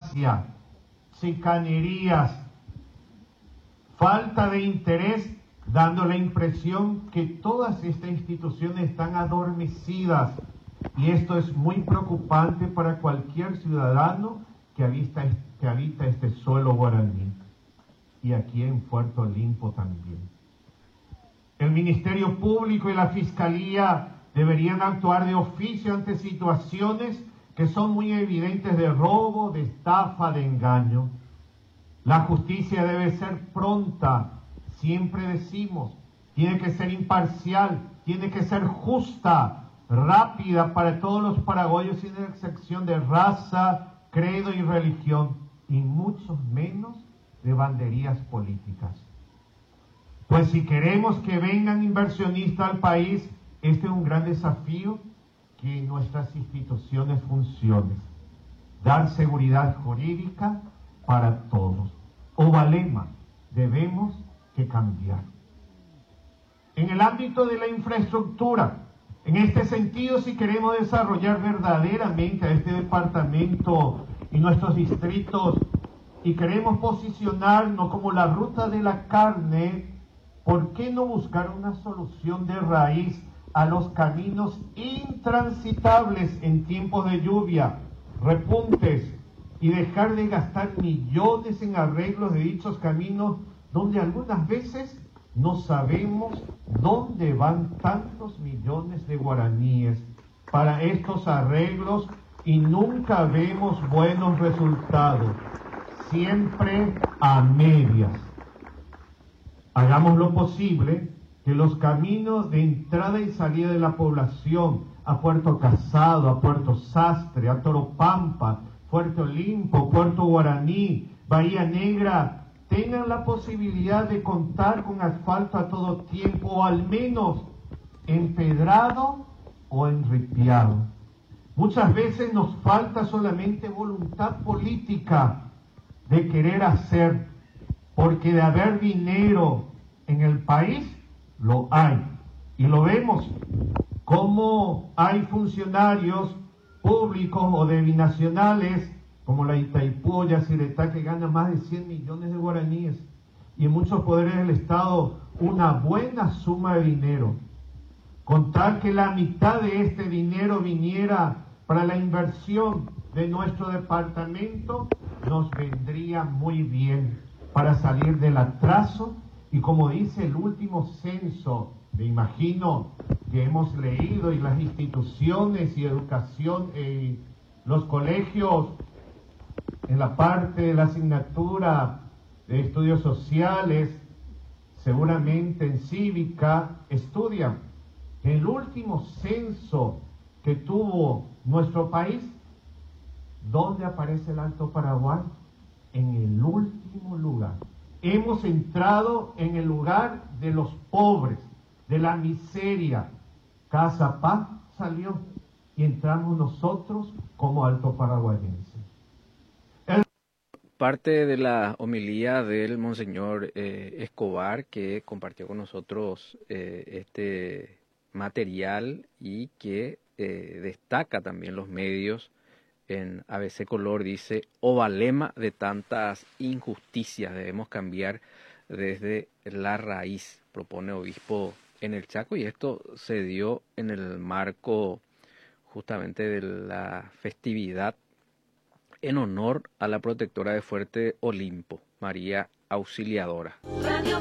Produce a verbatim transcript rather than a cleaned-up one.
burocracia, chicanerías, falta de interés, dando la impresión que todas estas instituciones están adormecidas. Y esto es muy preocupante para cualquier ciudadano que habita, que habita este suelo guaraní. Y aquí en Puerto Limpo también. El Ministerio Público y la Fiscalía deberían actuar de oficio ante situaciones que son muy evidentes de robo, de estafa, de engaño. La justicia debe ser pronta, siempre decimos, tiene que ser imparcial, tiene que ser justa, rápida para todos los paraguayos sin excepción de raza, credo y religión, y mucho menos de banderías políticas. Pues si queremos que vengan inversionistas al país, este es un gran desafío, que nuestras instituciones funcionen, dar seguridad jurídica para todos. Ovalema, debemos que cambiar. En el ámbito de la infraestructura, en este sentido, si queremos desarrollar verdaderamente a este departamento y nuestros distritos, y queremos posicionarnos como la ruta de la carne, ¿por qué no buscar una solución de raíz a los caminos intransitables en tiempos de lluvia, repuntes, y dejar de gastar millones en arreglos de dichos caminos donde algunas veces no sabemos dónde van tantos millones de guaraníes para estos arreglos y nunca vemos buenos resultados, siempre a medias? Hagamos lo posible que los caminos de entrada y salida de la población a Puerto Casado, a Puerto Sastre, a Toropampa, Puerto Limpo, Puerto Guaraní, Bahía Negra, tengan la posibilidad de contar con asfalto a todo tiempo, o al menos empedrado o enripiado. Muchas veces nos falta solamente voluntad política de querer hacer, porque de haber dinero en el país, lo hay. Y lo vemos, como hay funcionarios públicos o de binacionales, como la Itaipú o Yacyretá, que gana más de cien millones de guaraníes, y en muchos poderes del Estado una buena suma de dinero. Contar que la mitad de este dinero viniera para la inversión de nuestro departamento nos vendría muy bien para salir del atraso, y como dice el último censo, me imagino que hemos leído, y las instituciones y educación, eh, los colegios, en la parte de la asignatura de estudios sociales, seguramente en cívica, estudian que el último censo que tuvo nuestro país, ¿dónde aparece el Alto Paraguay? En el último lugar. Hemos entrado en el lugar de los pobres, de la miseria. Casa Paz salió y entramos nosotros como Alto Paraguayense. El... Parte de la homilía del Monseñor eh, Escobar, que compartió con nosotros eh, este material y que eh, destaca también los medios. En A B C Color dice: ovalema de tantas injusticias, debemos cambiar desde la raíz, propone obispo en el Chaco, y esto se dio en el marco justamente de la festividad en honor a la protectora de Fuerte Olimpo, María Auxiliadora.